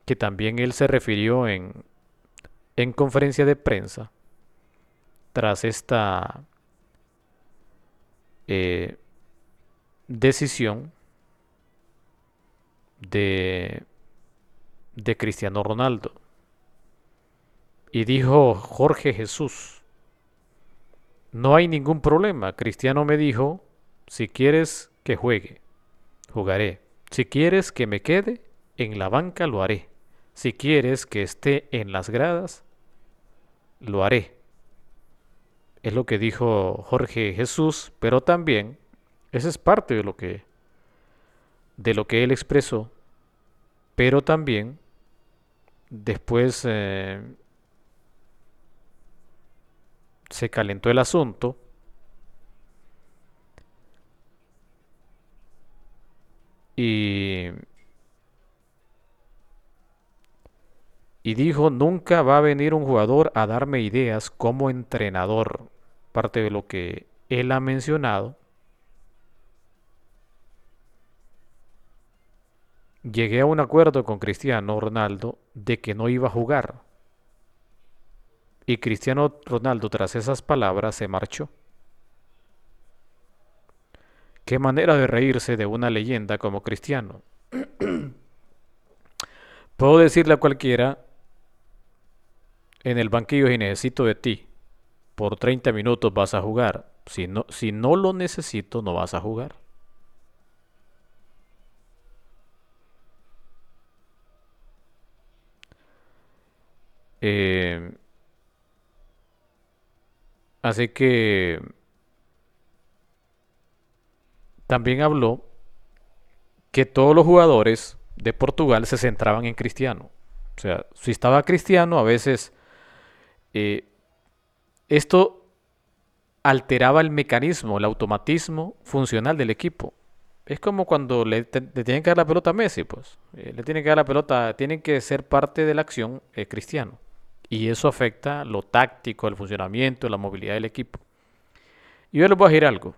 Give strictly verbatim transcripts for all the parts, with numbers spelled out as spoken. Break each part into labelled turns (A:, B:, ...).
A: que también él se refirió en, en conferencia de prensa tras esta eh, decisión de, de Cristiano Ronaldo. Y dijo Jorge Jesús, no hay ningún problema. Cristiano me dijo, si quieres que juegue, jugaré. Si quieres que me quede en la banca, lo haré. Si quieres que esté en las gradas, lo haré. Es lo que dijo Jorge Jesús, pero también esa es parte de lo que de lo que él expresó, pero también después eh, se calentó el asunto y, y dijo, nunca va a venir un jugador a darme ideas como entrenador. Parte de lo que él ha mencionado. Llegué a un acuerdo con Cristiano Ronaldo de que no iba a jugar. Y Cristiano Ronaldo, tras esas palabras, se marchó. Qué manera de reírse de una leyenda como Cristiano. Puedo decirle a cualquiera en el banquillo, si necesito de ti, por treinta minutos vas a jugar. Si no, si no lo necesito, no vas a jugar. Eh, así que también habló que todos los jugadores de Portugal se centraban en Cristiano. O sea, si estaba Cristiano, a veces eh, esto alteraba el mecanismo, el automatismo funcional del equipo. Es como cuando le, te- le tienen que dar la pelota a Messi, pues. Eh, le tienen que dar la pelota, tienen que ser parte de la acción eh, Cristiano. Y eso afecta lo táctico, el funcionamiento, la movilidad del equipo. Y yo les voy a decir algo.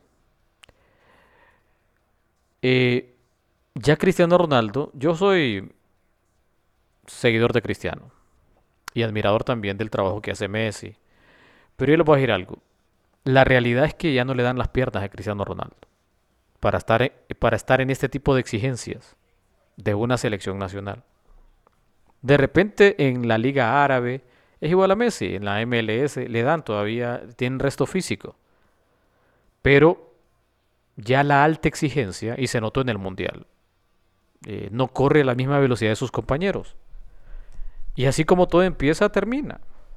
A: Eh, ya Cristiano Ronaldo, yo soy seguidor de Cristiano y admirador también del trabajo que hace Messi. Pero yo les voy a decir algo. La realidad es que ya no le dan las piernas a Cristiano Ronaldo para estar, en- para estar en este tipo de exigencias de una selección nacional. De repente en la Liga Árabe es igual a Messi, en la M L S le dan todavía, tienen resto físico, pero ya la alta exigencia, y se notó en el Mundial, eh, no corre a la misma velocidad de sus compañeros. Y así como todo empieza, termina.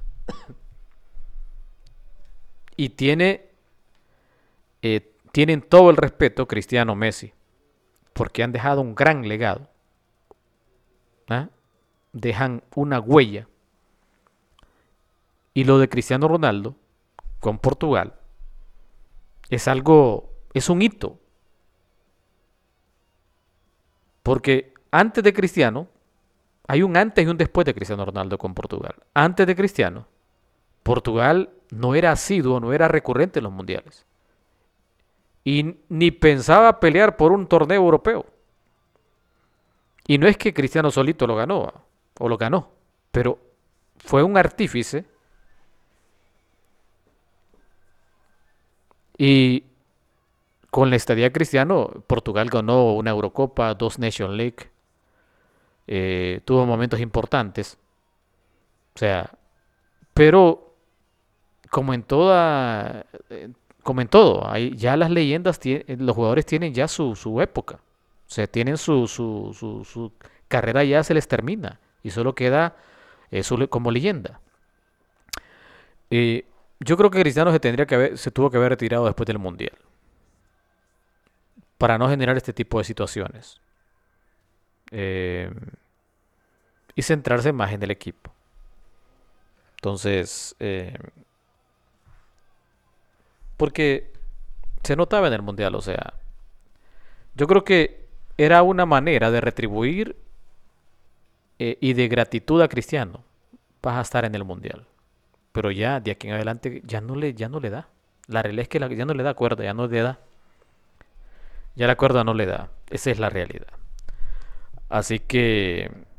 A: Y tiene, eh, tienen todo el respeto Cristiano Messi, porque han dejado un gran legado. ¿Ah? Dejan una huella. Y lo de Cristiano Ronaldo con Portugal es algo, es un hito, porque antes de Cristiano, hay un antes y un después de Cristiano Ronaldo con Portugal. Antes de Cristiano, Portugal no era asiduo, no era recurrente en los mundiales. Y ni pensaba pelear por un torneo europeo. Y no es que Cristiano solito lo ganó, o lo ganó, pero fue un artífice y con la estadía de Cristiano, Portugal ganó una Eurocopa, dos Nation League, eh, tuvo momentos importantes. O sea, pero como en toda, eh, como en todo, hay, ya las leyendas, tie- los jugadores tienen ya su, su época. O sea, tienen su, su, su, su carrera ya se les termina y solo queda eh, su le- como leyenda. Eh, yo creo que Cristiano se tendría que haber, se tuvo que haber retirado después del Mundial para no generar este tipo de situaciones eh, y centrarse más en el equipo. Entonces, eh, porque se notaba en el Mundial, o sea, yo creo que era una manera de retribuir eh, y de gratitud a Cristiano. Vas a estar en el Mundial. Pero ya, de aquí en adelante, ya no le, ya no le da. La realidad es que la- ya no le da cuerda, ya no le da. Ya la cuerda no le da. Esa es la realidad. Así que